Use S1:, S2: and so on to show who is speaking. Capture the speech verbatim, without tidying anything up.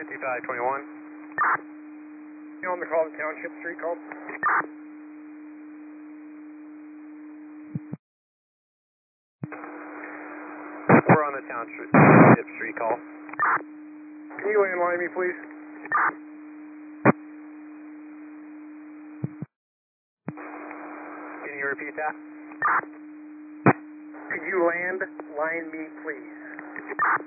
S1: fifty-five twenty-one.
S2: You on the call to Township Street call?
S1: We're on the Township Street call.
S2: Can you landline me, please?
S1: Can you repeat that?
S2: Could you land line me, please?